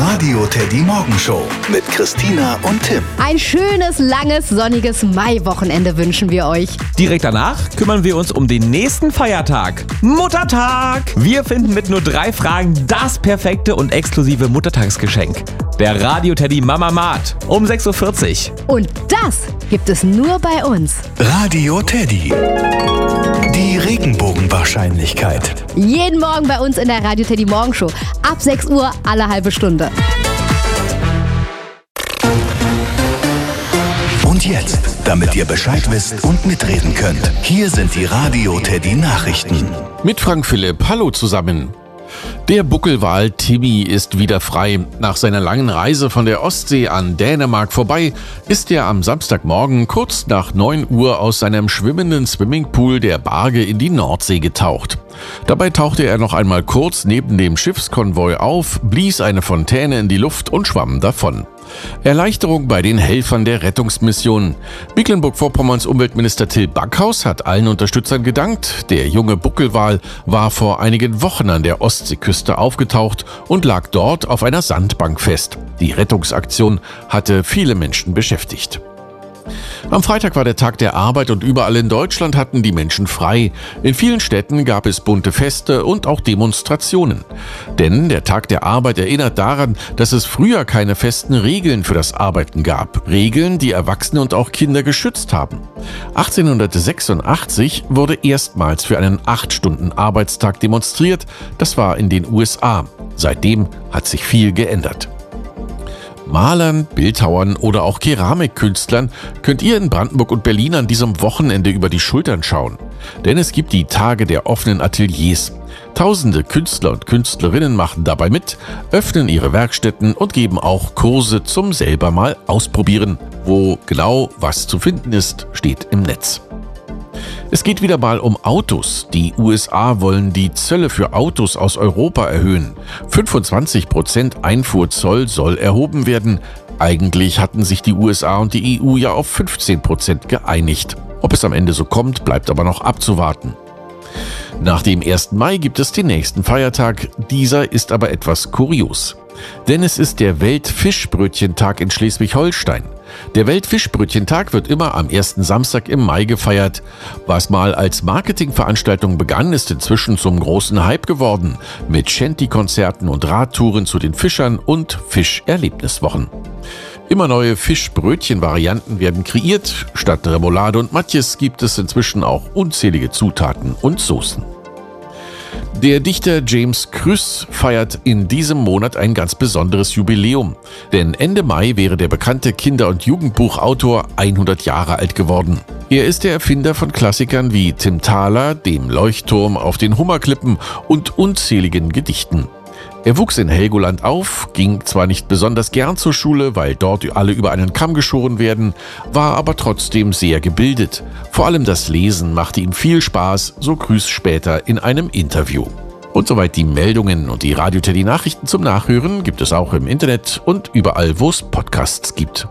Radio Teddy Morgenshow mit Christina und Tim. Ein schönes, langes, sonniges Maiwochenende wünschen wir euch. Direkt danach kümmern wir uns um den nächsten Feiertag. Muttertag! Wir finden mit nur 3 Fragen das perfekte und exklusive Muttertagsgeschenk. Der Radio Teddy Mama-Mat um 6.40 Uhr. Und das gibt es nur bei uns. Radio Teddy. Die Regenbogenwahrscheinlichkeit. Jeden Morgen bei uns in der Radio Teddy Morgenshow. Ab 6 Uhr alle halbe Stunde. Und jetzt, damit ihr Bescheid wisst und mitreden könnt, hier sind die Radio Teddy Nachrichten. Mit Frank Philipp, hallo zusammen. Der Buckelwal Timmy ist wieder frei. Nach seiner langen Reise von der Ostsee an Dänemark vorbei, ist er am Samstagmorgen kurz nach 9 Uhr aus seinem schwimmenden Swimmingpool der Barge in die Nordsee getaucht. Dabei tauchte er noch einmal kurz neben dem Schiffskonvoi auf, blies eine Fontäne in die Luft und schwamm davon. Erleichterung bei den Helfern der Rettungsmission. Mecklenburg-Vorpommerns Umweltminister Till Backhaus hat allen Unterstützern gedankt. Der junge Buckelwal war vor einigen Wochen an der Ostseeküste aufgetaucht und lag dort auf einer Sandbank fest. Die Rettungsaktion hatte viele Menschen beschäftigt. Am Freitag war der Tag der Arbeit und überall in Deutschland hatten die Menschen frei. In vielen Städten gab es bunte Feste und auch Demonstrationen. Denn der Tag der Arbeit erinnert daran, dass es früher keine festen Regeln für das Arbeiten gab. Regeln, die Erwachsene und auch Kinder geschützt haben. 1886 wurde erstmals für einen 8-Stunden-Arbeitstag demonstriert. Das war in den USA. Seitdem hat sich viel geändert. Malern, Bildhauern oder auch Keramikkünstlern könnt ihr in Brandenburg und Berlin an diesem Wochenende über die Schultern schauen. Denn es gibt die Tage der offenen Ateliers. Tausende Künstler und Künstlerinnen machen dabei mit, öffnen ihre Werkstätten und geben auch Kurse zum selber mal ausprobieren. Wo genau was zu finden ist, steht im Netz. Es geht wieder mal um Autos. Die USA wollen die Zölle für Autos aus Europa erhöhen. 25% Einfuhrzoll soll erhoben werden. Eigentlich hatten sich die USA und die EU ja auf 15% geeinigt. Ob es am Ende so kommt, bleibt aber noch abzuwarten. Nach dem 1. Mai gibt es den nächsten Feiertag. Dieser ist aber etwas kurios. Denn es ist der Weltfischbrötchentag in Schleswig-Holstein. Der Weltfischbrötchentag wird immer am ersten Samstag im Mai gefeiert. Was mal als Marketingveranstaltung begann, ist inzwischen zum großen Hype geworden. Mit Shanty-Konzerten und Radtouren zu den Fischern und Fischerlebniswochen. Immer neue Fischbrötchen-Varianten werden kreiert. Statt Remoulade und Matjes gibt es inzwischen auch unzählige Zutaten und Soßen. Der Dichter James Krüss feiert in diesem Monat ein ganz besonderes Jubiläum. Denn Ende Mai wäre der bekannte Kinder- und Jugendbuchautor 100 Jahre alt geworden. Er ist der Erfinder von Klassikern wie Tim Thaler, dem Leuchtturm auf den Hummerklippen und unzähligen Gedichten. Er wuchs in Helgoland auf, ging zwar nicht besonders gern zur Schule, weil dort alle über einen Kamm geschoren werden, war aber trotzdem sehr gebildet. Vor allem das Lesen machte ihm viel Spaß, so Krüss später in einem Interview. Und soweit die Meldungen und die Radio Teddy Nachrichten zum Nachhören gibt es auch im Internet und überall, wo es Podcasts gibt.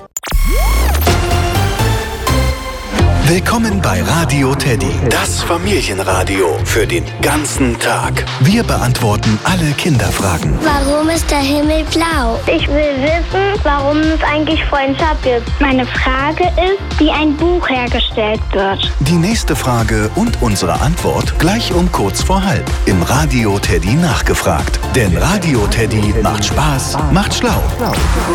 Willkommen bei Radio Teddy, das Familienradio für den ganzen Tag. Wir beantworten alle Kinderfragen. Warum ist der Himmel blau? Ich will wissen, warum es eigentlich Freundschaft gibt. Meine Frage ist, wie ein Buch hergestellt wird. Die nächste Frage und unsere Antwort gleich um kurz vor halb im Radio Teddy nachgefragt. Denn Radio Teddy macht Spaß, macht schlau.